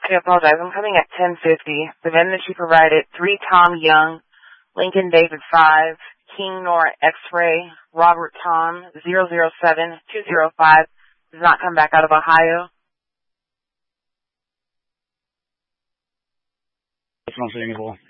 I apologize. I'm coming at 10:50. The VIN that you provided, 3 Tom Young, Lincoln David 5, King Nora X-Ray, Robert Tom 007205, does not come back out of Ohio. It's not anymore.